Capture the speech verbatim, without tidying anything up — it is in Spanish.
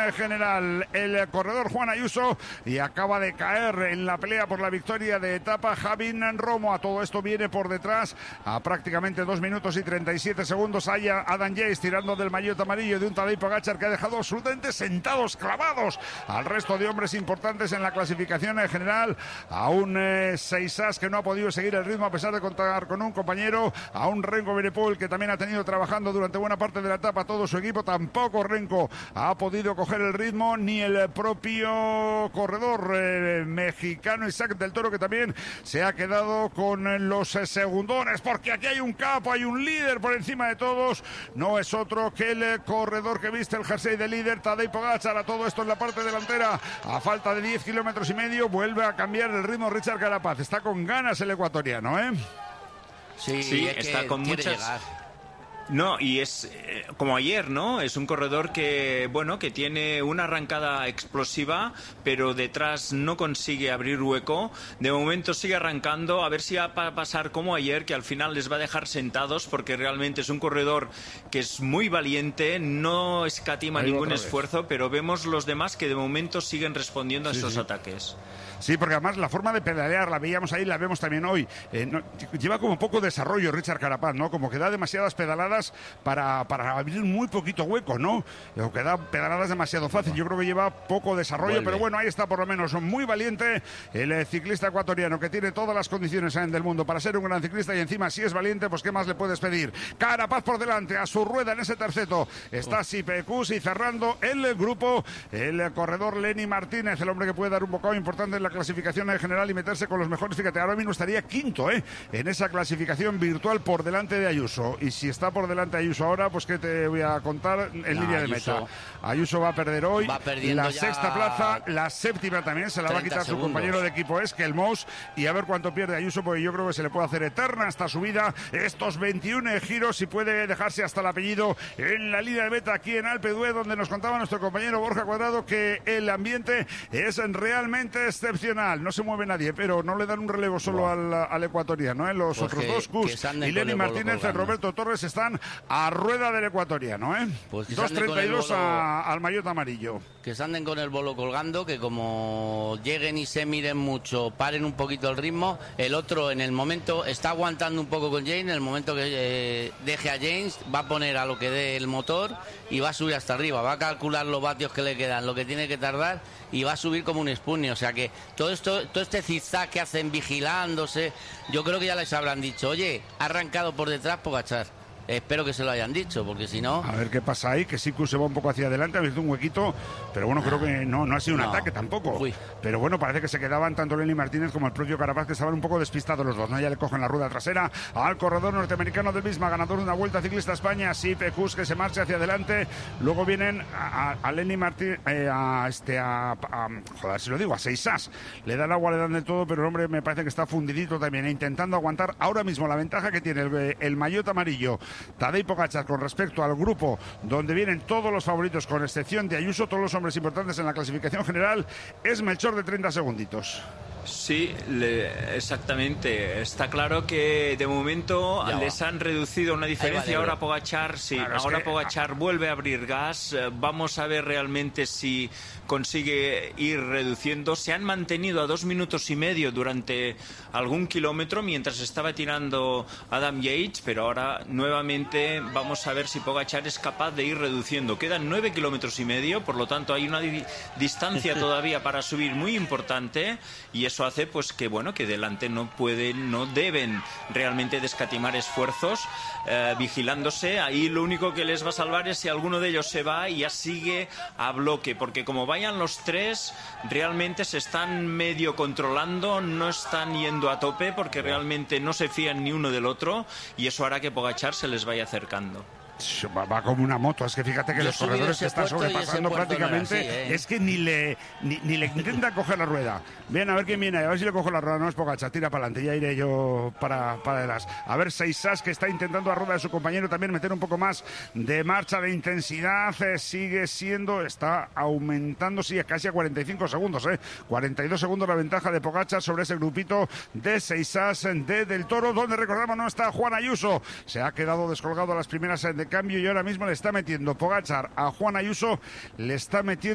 general el corredor Juan Ayuso y acaba de caer en la pelea por la victoria de etapa Javín Romo. A todo esto viene por detrás a prácticamente dos minutos y treinta y siete segundos hay Adam Yates tirando del maillot amarillo de un Tadej Pogačar que ha dejado absolutamente sentados, clavados al resto de hombres importantes en la clasificación en general. A un eh, Seisas que no ha podido seguir el ritmo a pesar de contar con un compañero, a un Renko Benepul que también ha tenido trabajando durante buena parte de la etapa todo su equipo. Tampoco Renko ha podido coger el ritmo, ni el propio corredor eh, mexicano Isaac del Toro, que también se ha quedado con los eh, segundones, porque aquí hay un capo, hay un líder por encima de todos. No es otro que el eh, corredor que viste el jersey de líder, Tadej Pogačar. A todo esto en la parte delantera, a falta de diez kilómetros y medio, vuelve a cambiar el ritmo Richard Carapaz. Está con ganas el ecuatoriano, ¿eh? Sí, sí, es está que con quiere muchas... llegar. No, y es eh, como ayer, ¿no? Es un corredor que, bueno, que tiene una arrancada explosiva, pero detrás no consigue abrir hueco. De momento sigue arrancando, a ver si va a pasar como ayer, que al final les va a dejar sentados, porque realmente es un corredor que es muy valiente, no escatima Ahí ningún otra vez. esfuerzo, pero vemos los demás que de momento siguen respondiendo a Sí, estos sí. ataques. Sí, porque además la forma de pedalear la veíamos ahí, la vemos también hoy. Eh, no, lleva como poco desarrollo Richard Carapaz, ¿no? Como que da demasiadas pedaladas para, para abrir muy poquito hueco, ¿no? O que da pedaladas demasiado fácil. Yo creo que lleva poco desarrollo, Vuelve. pero bueno, ahí está por lo menos muy valiente el eh, ciclista ecuatoriano, que tiene todas las condiciones eh, del mundo para ser un gran ciclista, y encima si es valiente, pues ¿qué más le puedes pedir? Carapaz por delante, a su rueda en ese terceto. Está Sipecus y cerrando el grupo el corredor Lenny Martínez, el hombre que puede dar un bocado importante en la clasificación en general y meterse con los mejores. Fíjate, ahora mismo estaría quinto ¿eh? en esa clasificación virtual por delante de Ayuso. Y si está por delante de Ayuso ahora, pues qué te voy a contar en No, línea de Ayuso meta. Ayuso va a perder hoy va perdiendo la ya sexta plaza, la séptima también se la va a quitar su segundos. compañero de equipo Eskel Mous, y a ver cuánto pierde Ayuso, porque yo creo que se le puede hacer eterna esta subida, estos veintiún giros, y puede dejarse hasta el apellido en la línea de meta aquí en Alpe d'Huez, donde nos contaba nuestro compañero Borja Cuadrado que el ambiente es realmente excepcional. No se mueve nadie, pero no le dan un relevo solo Wow. al, al ecuatoriano, ¿eh? Los Pues otros que- dos, que Cus se anden y con Lenny el bolo Martínez y colgando. Roberto Torres, están a rueda del ecuatoriano, ¿eh? Pues que se dos anden con treinta y dos el bolo- a- al maillot amarillo. Que se anden con el bolo colgando, que como lleguen y se miren mucho, paren un poquito el ritmo. El otro en el momento está aguantando un poco con James, en el momento que eh, deje a James va a poner a lo que dé el motor y va a subir hasta arriba, va a calcular los vatios que le quedan, lo que tiene que tardar, y va a subir como un Sputnik. O sea que todo esto, todo este zigzag que hacen vigilándose, yo creo que ya les habrán dicho, oye, ha arrancado por detrás Pogačar. Espero que se lo hayan dicho, porque si no... A ver qué pasa ahí, que Siku se va un poco hacia adelante, ha visto un huequito, pero bueno, creo que no, no ha sido un No. ataque tampoco. Uy. Pero bueno, parece que se quedaban tanto Lenny Martínez como el propio Carapaz, que estaban un poco despistados los dos, ¿no? Ya le cogen la rueda trasera al corredor norteamericano del misma, ganador de una Vuelta Ciclista a España, Sipecus, que se marcha hacia adelante. Luego vienen a, a, a Lenny Martínez, eh, a este, a, a, joder, si lo digo, a Seisas. Le dan agua, le dan de todo, pero el hombre me parece que está fundidito también, e intentando aguantar ahora mismo la ventaja que tiene el, el maillot amarillo Tadej Pogačar con respecto al grupo donde vienen todos los favoritos, con excepción de Ayuso. Todos los hombres importantes en la clasificación general. Es Melchor de treinta segunditos. Sí, le- exactamente. Está claro que de momento Ya les va. han reducido una diferencia. Ebro. Ahora Pogačar, sí, Claro, es ahora que- Pogačar vuelve a abrir gas. Eh, Vamos a ver realmente si consigue ir reduciendo. Se han mantenido a dos minutos y medio durante algún kilómetro mientras estaba tirando Adam Yates, pero ahora nuevamente vamos a ver si Pogačar es capaz de ir reduciendo. Quedan nueve kilómetros y medio, por lo tanto hay una di- distancia todavía para subir muy importante, y eso hace pues que bueno que delante no pueden, no deben realmente descatimar esfuerzos eh, vigilándose. Ahí lo único que les va a salvar es si alguno de ellos se va y ya sigue a bloque, porque como vayan los tres realmente se están medio controlando, no están yendo a tope porque realmente no se fían ni uno del otro, y eso hará que Pogačar se les vaya acercando. Va, va como una moto. Es que fíjate que Yo los he subido corredores ese que están puerto y ese sobrepasando puerto no era prácticamente, así, ¿eh? es que ni le ni, ni le intentan coger la rueda. Ven a ver quién viene, a ver si le cojo la rueda. No es Pogačar, tira para adelante, ya iré yo para, para atrás. A ver, Seisas, que está intentando a rueda de su compañero también meter un poco más de marcha, de intensidad. Eh, sigue siendo, está aumentando, sí, casi a cuarenta y cinco segundos, eh. cuarenta y dos segundos la ventaja de Pogačar sobre ese grupito de Seisas de Del Toro, donde recordamos no está Juan Ayuso. Se ha quedado descolgado a las primeras de cambio, y ahora mismo le está metiendo Pogačar a Juan Ayuso, le está metiendo